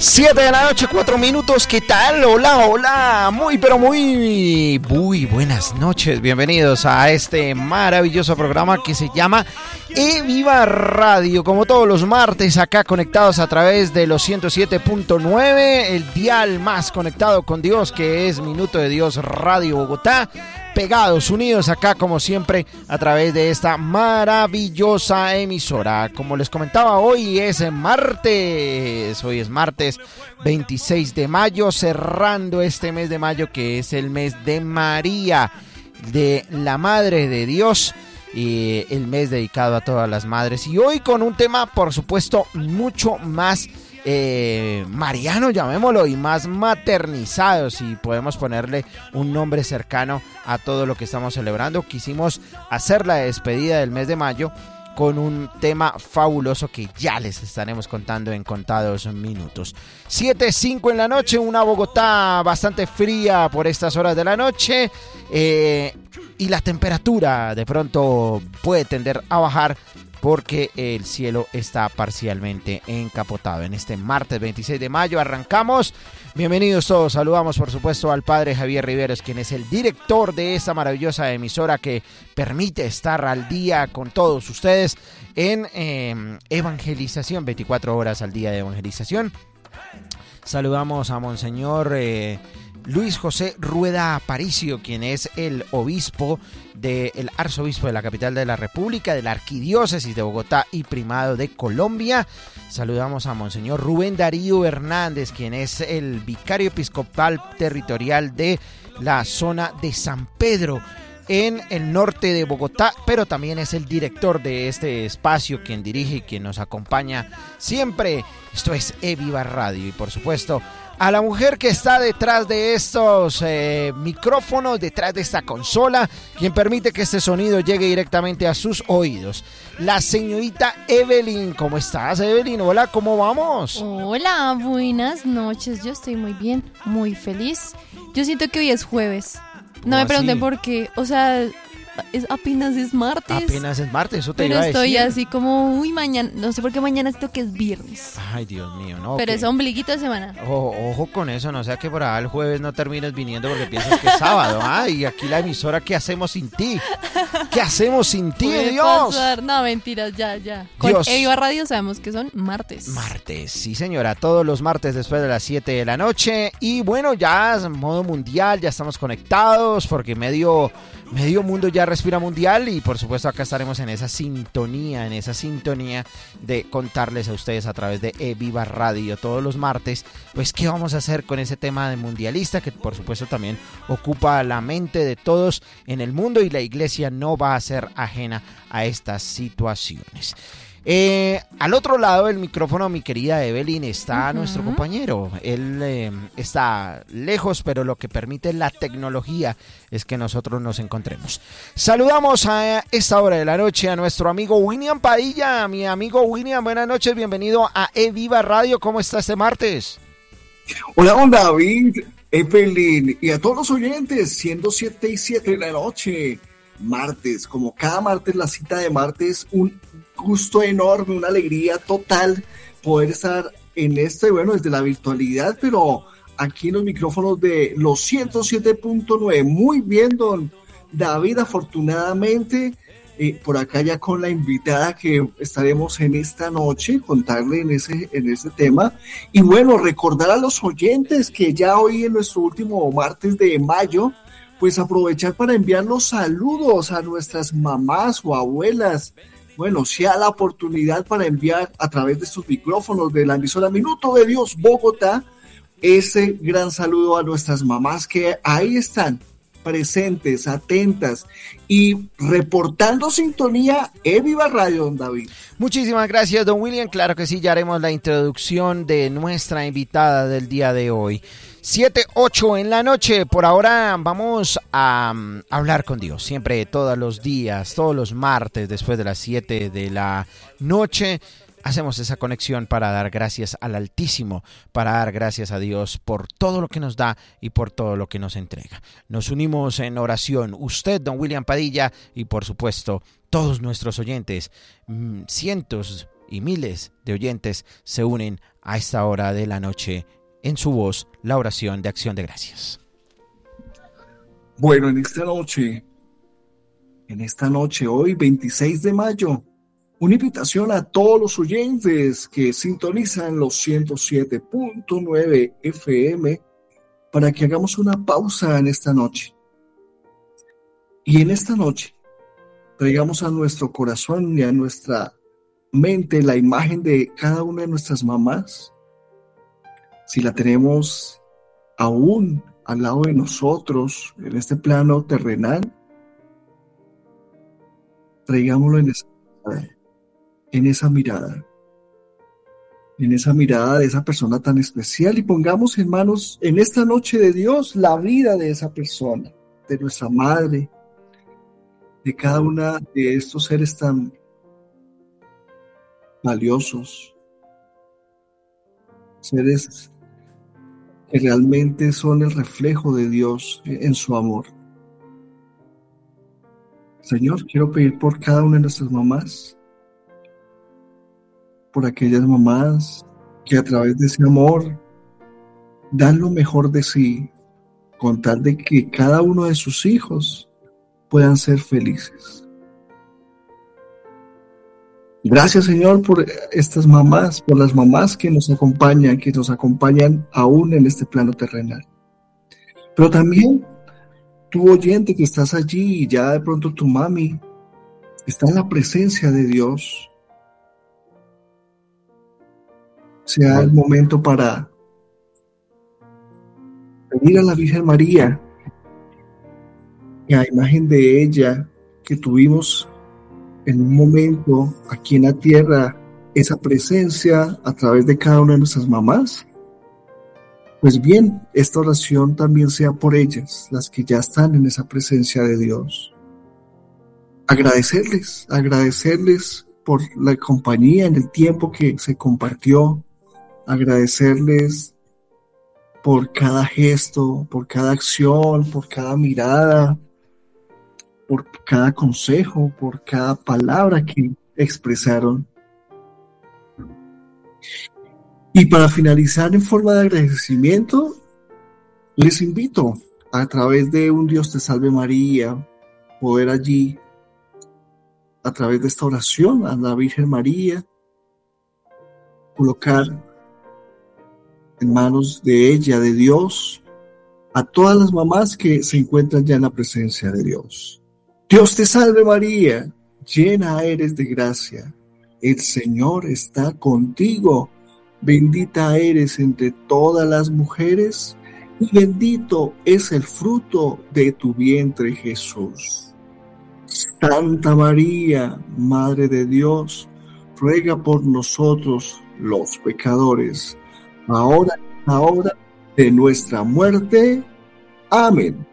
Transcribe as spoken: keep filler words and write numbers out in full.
siete de la noche, cuatro minutos, ¿qué tal? Hola, hola, muy pero muy, muy buenas noches, bienvenidos a este maravilloso programa que se llama E Viva Radio, como todos los martes acá conectados a través de los ciento siete punto nueve, el dial más conectado con Dios que es Minuto de Dios Radio Bogotá. Pegados, unidos acá como siempre a través de esta maravillosa emisora. Como les comentaba, hoy es martes, hoy es martes veintiséis de mayo, cerrando este mes de mayo que es el mes de María, de la Madre de Dios, y el mes dedicado a todas las madres. Y hoy con un tema, por supuesto, mucho más Eh, mariano, llamémoslo, y más maternizado, si podemos ponerle un nombre cercano a todo lo que estamos celebrando. Quisimos hacer la despedida del mes de mayo con un tema fabuloso que ya les estaremos contando en contados minutos. siete cinco en la noche, una Bogotá bastante fría por estas horas de la noche, eh, y la temperatura de pronto puede tender a bajar porque el cielo está parcialmente encapotado. En este martes veintiséis de mayo arrancamos. Bienvenidos todos. Saludamos por supuesto al padre Javier Riveros, quien es el director de esta maravillosa emisora que permite estar al día con todos ustedes en eh, evangelización, veinticuatro horas al día de evangelización. Saludamos a Monseñor eh, Luis José Rueda Aparicio, quien es el obispo del arzobispo de la capital de la República, de la Arquidiócesis de Bogotá y Primado de Colombia. Saludamos a Monseñor Rubén Darío Hernández, quien es el vicario episcopal territorial de la zona de San Pedro, en el norte de Bogotá, pero también es el director de este espacio, quien dirige y quien nos acompaña siempre. Esto es E Viva Radio, y por supuesto a la mujer que está detrás de estos eh, micrófonos, detrás de esta consola, quien permite que este sonido llegue directamente a sus oídos, la señorita Evelyn. ¿Cómo estás, Evelyn? Hola, ¿cómo vamos? Hola, buenas noches. Yo estoy muy bien, muy feliz. Yo siento que hoy es jueves. No me pregunten por qué, o sea, es, apenas es martes. Apenas es martes, eso te pero iba a decir. Pero estoy así como, uy, mañana, no sé por qué mañana esto que es viernes. Ay, Dios mío, no. Pero okay. Es ombliguito de semana. Ojo, ojo con eso, no sea que por ahí el jueves no termines viniendo porque piensas que es sábado. Ay, aquí la emisora, ¿qué hacemos sin ti? ¿Qué hacemos sin ti, Puede Dios? pasar. No, mentiras, ya, ya. Con Dios. E Viva Radio sabemos que son martes. Martes, sí señora, todos los martes después de las siete de la noche. Y bueno, ya en modo mundial, ya estamos conectados porque medio, medio mundo ya respira mundial. Y por supuesto acá estaremos en esa sintonía, en esa sintonía de contarles a ustedes a través de E Viva Radio todos los martes, pues qué vamos a hacer con ese tema de mundialista que por supuesto también ocupa la mente de todos en el mundo, y la iglesia no va a ser ajena a estas situaciones. Eh, al otro lado del micrófono, mi querida Evelyn, está uh-huh. nuestro compañero. Él eh, está lejos, pero lo que permite la tecnología es que nosotros nos encontremos. Saludamos a esta hora de la noche a nuestro amigo William Padilla. Mi amigo William, buenas noches, bienvenido a E Viva Radio. ¿Cómo está este martes? Hola, don David, Evelyn y a todos los oyentes, siendo siete y siete de la noche, martes, como cada martes, la cita de martes, un gusto enorme, una alegría total poder estar en este, bueno, desde la virtualidad, pero aquí en los micrófonos de los ciento siete punto nueve. Muy bien, don David, afortunadamente, eh, por acá ya con la invitada que estaremos en esta noche, contarle en ese, en ese tema. Y bueno, recordar a los oyentes que ya hoy en nuestro último martes de mayo, pues aprovechar para enviar los saludos a nuestras mamás o abuelas. Bueno, sea la oportunidad para enviar a través de estos micrófonos de la emisora Minuto de Dios Bogotá ese gran saludo a nuestras mamás que ahí están presentes, atentas y reportando sintonía E Viva Radio, don David. Muchísimas gracias, don William. Claro que sí, ya haremos la introducción de nuestra invitada del día de hoy. siete, ocho en la noche. Por ahora vamos a um, hablar con Dios. Siempre, todos los días, todos los martes, después de las siete de la noche, hacemos esa conexión para dar gracias al Altísimo, para dar gracias a Dios por todo lo que nos da y por todo lo que nos entrega. Nos unimos en oración, usted, don William Padilla, y por supuesto, todos nuestros oyentes, cientos y miles de oyentes se unen a esta hora de la noche en su voz, la oración de acción de gracias. Bueno, en esta noche, en esta noche, hoy veintiséis de mayo, una invitación a todos los oyentes que sintonizan los ciento siete punto nueve F M para que hagamos una pausa en esta noche. Y en esta noche traigamos a nuestro corazón y a nuestra mente la imagen de cada una de nuestras mamás. Si la tenemos aún al lado de nosotros en este plano terrenal, traigámoslo en esa, en esa mirada, en esa mirada de esa persona tan especial y pongamos en manos en esta noche de Dios la vida de esa persona, de nuestra madre, de cada una de estos seres tan valiosos, seres que realmente son el reflejo de Dios en su amor. Señor, quiero pedir por cada una de nuestras mamás, por aquellas mamás que a través de ese amor dan lo mejor de sí, con tal de que cada uno de sus hijos puedan ser felices. Gracias, Señor, por estas mamás, por las mamás que nos acompañan, que nos acompañan aún en este plano terrenal. Pero también tú, oyente, que estás allí y ya de pronto tu mami está en la presencia de Dios. Sea el momento para pedir a la Virgen María que a imagen de ella que tuvimos en un momento aquí en la tierra, esa presencia a través de cada una de nuestras mamás, pues bien, esta oración también sea por ellas, las que ya están en esa presencia de Dios. Agradecerles, agradecerles por la compañía en el tiempo que se compartió, agradecerles por cada gesto, por cada acción, por cada mirada, por cada consejo, por cada palabra que expresaron. Y para finalizar en forma de agradecimiento, les invito a través de un Dios te salve María, poder allí, a través de esta oración a la Virgen María, colocar en manos de ella, de Dios, a todas las mamás que se encuentran ya en la presencia de Dios. Dios te salve María, llena eres de gracia, el Señor está contigo, bendita eres entre todas las mujeres y bendito es el fruto de tu vientre Jesús. Santa María, Madre de Dios, ruega por nosotros los pecadores, ahora y en la hora de nuestra muerte. Amén.